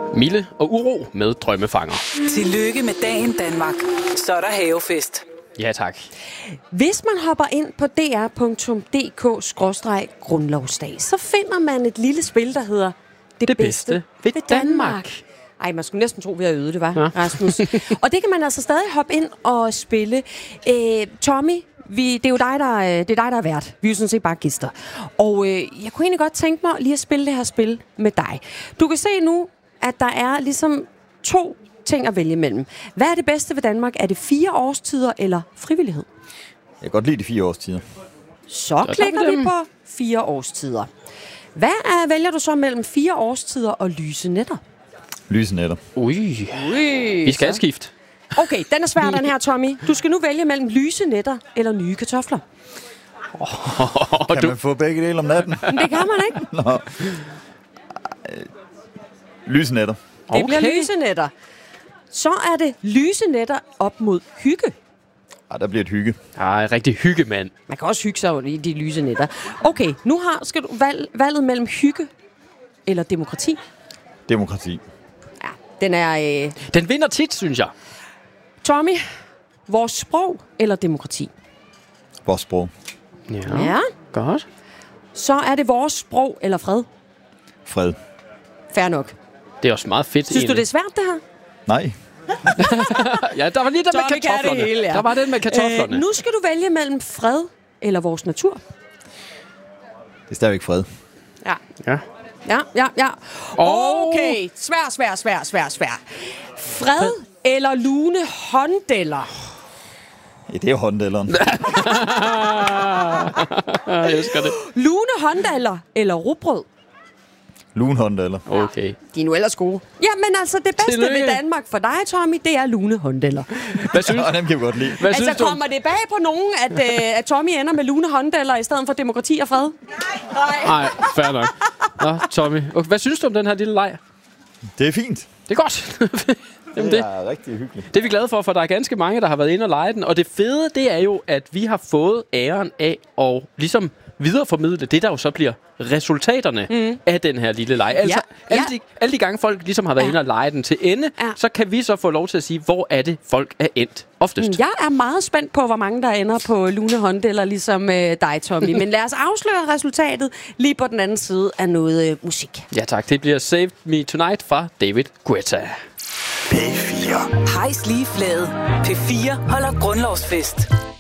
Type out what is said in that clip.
Mille og Uro med Drømmefanger. Tillykke med dagen, Danmark. Så er der havefest. Ja, tak. Hvis man hopper ind på dr.dk/grundlovsdag, så finder man et lille spil, der hedder Det bedste ved Danmark. Ej, man skulle næsten tro, vi har øvet det, var, ja. Rasmus. Og det kan man altså stadig hoppe ind og spille. Tommy, det er jo dig, der er vært. Vi er jo sådan set bare gæster. Og jeg kunne egentlig godt tænke mig lige at spille det her spil med dig. Du kan se nu, at der er ligesom 2 ting at vælge mellem. Hvad er det bedste ved Danmark? Er det 4 årstider eller frivillighed? Jeg kan godt lide de 4 årstider. Så klikker vi på 4 årstider. Hvad vælger du så mellem 4 årstider og lyse nætter? Lyse nætter. Ui. Vi skal skifte. Okay, den er svær, den her, Tommy. Du skal nu vælge mellem lyse nætter eller nye kartofler. Kan man få begge dele om natten? Det kan man ikke. Nå. Lyse nætter. Det bliver lyse nætter. Så er det lyse nætter op mod hygge. Der bliver et hygge. Rigtig hyggemand. Man kan også hygge sig i de lyse nætter. Okay, nu skal du valget mellem hygge eller demokrati. Demokrati. Ja, den er... Den vinder tit, synes jeg. Tommy, vores sprog eller demokrati? Vores sprog. Ja. Godt. Så er det vores sprog eller fred? Fred. Fair nok. Det er også meget fedt. Synes du, det er svært, det her? Nej. Ja, der var lige den med kartoflerne. Hele, ja. Der var den med kartoflerne. Nu skal du vælge mellem fred eller vores natur. Det er stadigvæk fred. Ja. Okay, svær. Fred eller lune hånddeller? Ja, det er jo håndelleren. Jeg elsker det. Lune hånddeller eller rugbrød? Lune håndeller. Okay. De er nu ellers gode. Jamen altså, det bedste ved Danmark for dig, Tommy, det er lune hånddeller. Hvad synes du? Dem kan vi godt lide. Hvad synes du? Kommer det bag på nogen, at Tommy ender med lune hånddeller i stedet for demokrati og fred? Nej, fair nok. Nå, Tommy. Okay, hvad synes du om den her lille leg? Det er fint. Det er godt. Jamen, det er rigtig hyggeligt. Det er vi glade for der er ganske mange, der har været inde og lege den. Og det fede, det er jo, at vi har fået æren af at ligesom videreformidle det, der jo så bliver resultaterne af den her lille leg. Altså, alle de gange folk ligesom har været inde og lege den til ende, så kan vi så få lov til at sige, hvor er det, folk er endt oftest. Jeg er meget spændt på, hvor mange der ender på lune hånddeller, ligesom dig, Tommy. Men lad os afsløre resultatet lige på den anden side af noget musik. Ja tak, det bliver Save Me Tonight fra David Guetta. P4. Hejs lige flade. P4 holder grundlovsfest.